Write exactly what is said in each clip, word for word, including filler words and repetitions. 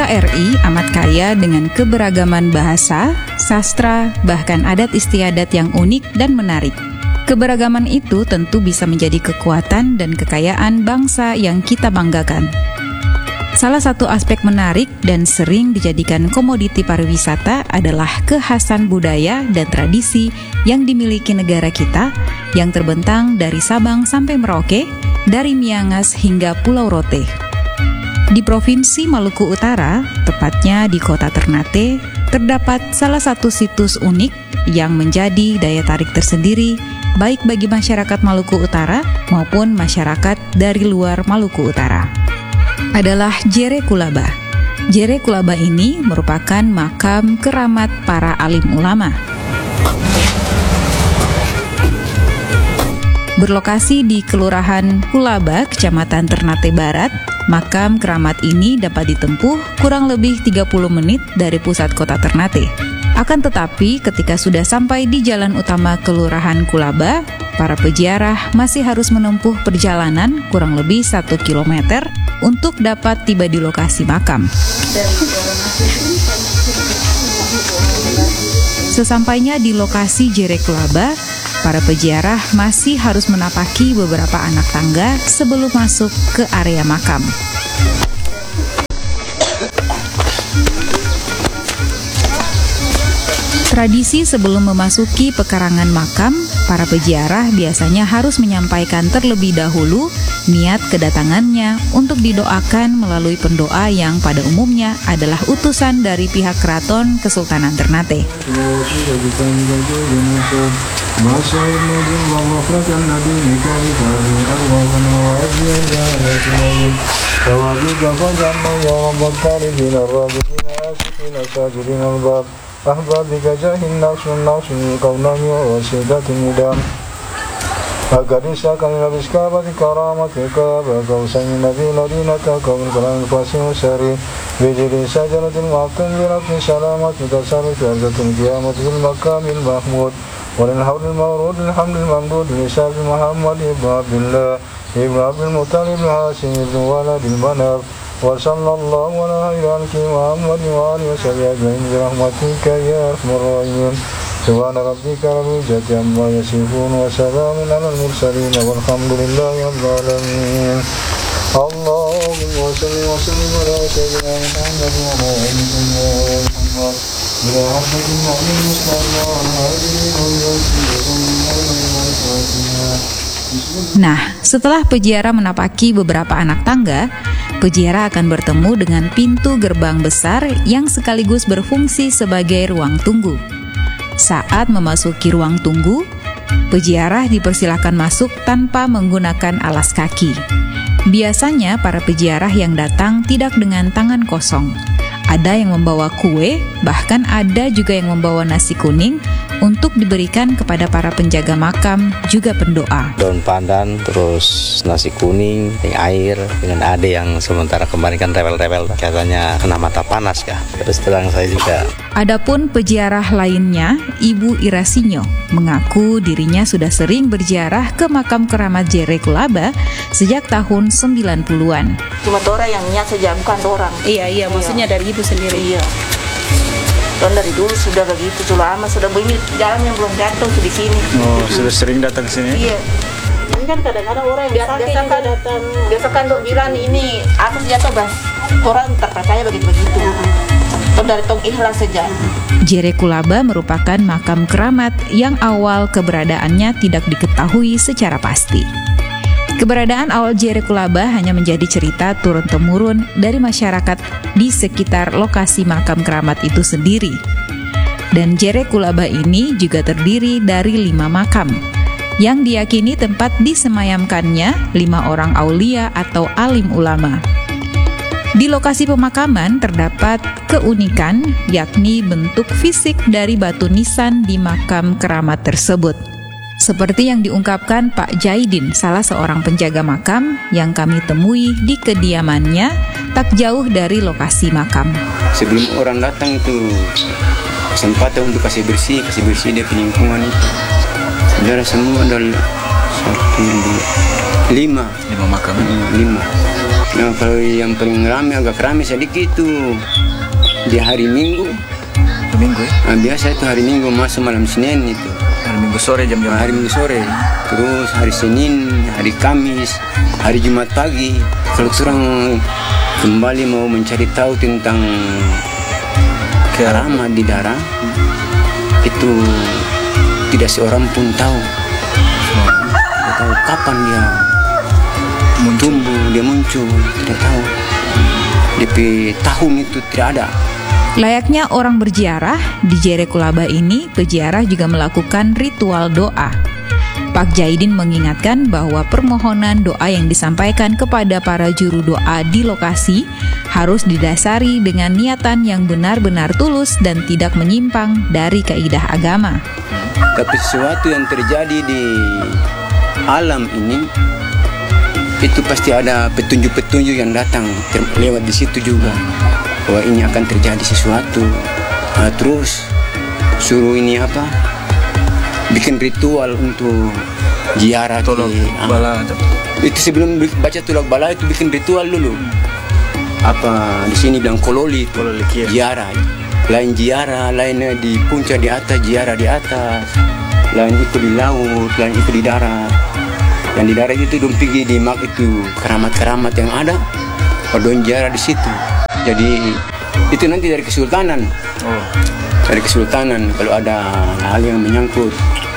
R I amat kaya dengan keberagaman bahasa, sastra, bahkan adat istiadat yang unik dan menarik. Keberagaman itu tentu bisa menjadi kekuatan dan kekayaan bangsa yang kita banggakan. Salah satu aspek menarik dan sering dijadikan komoditi pariwisata adalah kekhasan budaya dan tradisi yang dimiliki negara kita yang terbentang dari Sabang sampai Merauke, dari Miangas hingga Pulau Rote. Di Provinsi Maluku Utara, tepatnya di Kota Ternate, terdapat salah satu situs unik yang menjadi daya tarik tersendiri baik bagi masyarakat Maluku Utara maupun masyarakat dari luar Maluku Utara. Adalah Jere Kulaba. Jere Kulaba ini merupakan makam keramat para alim ulama. Berlokasi di Kelurahan Kulaba, Kecamatan Ternate Barat, makam keramat ini dapat ditempuh kurang lebih tiga puluh menit dari pusat kota Ternate. Akan tetapi, ketika sudah sampai di jalan utama Kelurahan Kulaba, para peziarah masih harus menempuh perjalanan kurang lebih satu kilometer untuk dapat tiba di lokasi makam. Sesampainya di lokasi Jere Kulaba, para peziarah masih harus menapaki beberapa anak tangga sebelum masuk ke area makam. Tradisi sebelum memasuki pekarangan makam, para peziarah biasanya harus menyampaikan terlebih dahulu niat kedatangannya untuk didoakan melalui pendoa yang pada umumnya adalah utusan dari pihak keraton Kesultanan Ternate. Ahbabika jahin nafsun nafsun kaunami wa wasidatin nidam agar disahkan nabis kabati karamatika bagausan nabi ladinata kaun kalan fasin usari bijili sajaratin maaftan biratin salamat mutasari fiarzatin kiamat bil makamil mahmud walil hawlil mawrud alhamdul mamdud nisabi muhammad ibn abdullah ibn abdul mutalib hasim ibn waladil manaf وصلى الله على إلهك محمد وآله وصحبه أجمعين برحمتك يا أرحم الراحمين سبحان ربك رب العزة عما يصفون وسلام على المرسلين والحمد لله رب العالمين اللهم صل وسلم على سيدنا محمد وعلى آله وصحبه إلى رحمة الله المصطفى Nah, setelah peziarah menapaki beberapa anak tangga, peziarah akan bertemu dengan pintu gerbang besar yang sekaligus berfungsi sebagai ruang tunggu. Saat memasuki ruang tunggu, peziarah dipersilakan masuk tanpa menggunakan alas kaki. Biasanya para peziarah yang datang tidak dengan tangan kosong. Ada yang membawa kue, bahkan ada juga yang membawa nasi kuning untuk diberikan kepada para penjaga makam juga pendoa. Daun pandan, terus nasi kuning, air, dengan ade yang sementara kemarin kan rewel-rewel, katanya kena mata panas kah. Terus terang saya juga. Adapun peziarah lainnya, Ibu Irasinyo, mengaku dirinya sudah sering berziarah ke makam keramat Jere Kulaba sejak tahun sembilan puluhan. Cuma orang yang niat saja, bukan orang. Iya, iya, maksudnya iya. Dari ibu sendiri. Iya. Dan dari dulu sudah begitu, sudah lama, sudah begini jalan yang belum jatuh di sini. Oh, gitu. Sudah sering datang ke sini? Iya. Ini kan kadang-kadang orang yang biasa, biasa kan datang, biasa kan dok bilang ini atas jatuh bas, orang terpercaya begitu-begitu. Dan dari tong inilah saja. Jere Kulaba merupakan makam keramat yang awal keberadaannya tidak diketahui secara pasti. Keberadaan awal Jere Kulaba hanya menjadi cerita turun-temurun dari masyarakat di sekitar lokasi makam keramat itu sendiri. Dan Jere Kulaba ini juga terdiri dari lima makam, yang diyakini tempat disemayamkannya lima orang aulia atau alim ulama. Di lokasi pemakaman terdapat keunikan, yakni bentuk fisik dari batu nisan di makam keramat tersebut. Seperti yang diungkapkan Pak Jaidin, salah seorang penjaga makam yang kami temui di kediamannya tak jauh dari lokasi makam. Sebelum orang datang itu kesempatan untuk kasih bersih, kasih bersih dia lingkungan itu. Saudara semua dari Satu, dua, lima. Lima makam. Hmm, lima. Nah, kalau yang paling ramai, agak ramai sedikit itu di hari Minggu. Minggu ya? Nah, biasa itu hari Minggu masuk malam Senin itu. Hari Minggu sore jam-jam. Hari Minggu sore. Terus hari Senin, hari Kamis, hari Jumat pagi. Kalau orang kembali mau mencari tahu tentang keramat di darah, itu tidak seorang pun tahu. Tidak tahu kapan dia tumbuh, dia muncul, tidak tahu. D P tahun itu tidak ada. Layaknya orang berziarah, di Jerekulaba ini peziarah juga melakukan ritual doa. Pak Jaidin mengingatkan bahwa permohonan doa yang disampaikan kepada para juru doa di lokasi harus didasari dengan niatan yang benar-benar tulus dan tidak menyimpang dari kaidah agama. Tapi sesuatu yang terjadi di alam ini, itu pasti ada petunjuk-petunjuk yang datang lewat di situ juga. Bahwa ini akan terjadi sesuatu. Nah, terus suruh ini apa? Bikin ritual untuk ziarah tolak ke, bala. Itu sebelum baca tolak bala itu bikin ritual dulu. Apa di sini bilang kololi, kololi ziarah. Lain ziarah, lain di puncak di atas, ziarah di atas. Lain ikut di laut, lain ikut di darat. Yang di darat itu dong pergi di mak itu keramat-keramat yang ada. Padahal ziarah di situ. Jadi itu nanti dari kesultanan. Oh. Dari kesultanan kalau ada hal yang menyangkut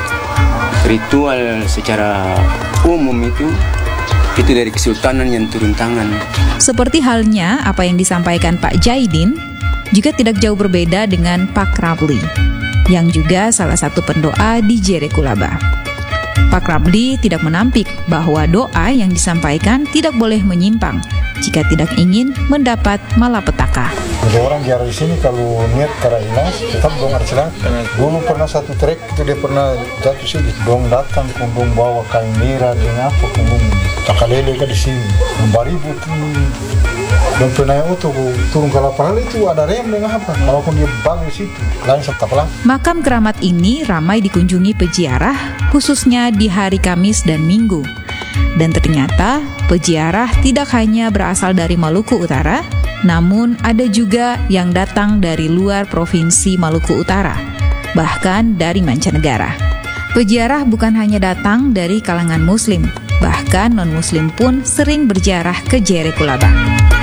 ritual secara umum itu itu dari kesultanan yang turun tangan. Seperti halnya apa yang disampaikan Pak Jaidin juga tidak jauh berbeda dengan Pak Rabli yang juga salah satu pendoa di Jerekulaba. Pak Rabli tidak menampik bahwa doa yang disampaikan tidak boleh menyimpang jika tidak ingin mendapat malapetaka. Ada orang ziarah di sini kalau niat karena ilas tetap dong ada celaka. Dulu pernah satu trek itu dia pernah jatuh sini, dong datang kundung bawa kain merah dengan apa kundung cakalele ke di sini, baribu tuh. Dan pernah itu turun ke lapangan itu ada rem dengan apa? Walaupun dia bang di situ, lain serta pelan. Makam keramat ini ramai dikunjungi peziarah, khususnya di hari Kamis dan Minggu. Dan ternyata peziarah tidak hanya berasal dari Maluku Utara, namun ada juga yang datang dari luar provinsi Maluku Utara, bahkan dari mancanegara. Peziarah bukan hanya datang dari kalangan Muslim, bahkan non-Muslim pun sering berziarah ke Jerekulaba.